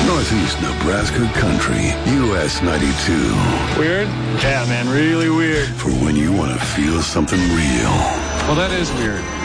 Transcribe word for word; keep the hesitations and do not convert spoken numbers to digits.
Northeast Nebraska Country, U S ninety-two. Weird? Yeah, man, really weird. For when you want to feel something real. Well, that is weird.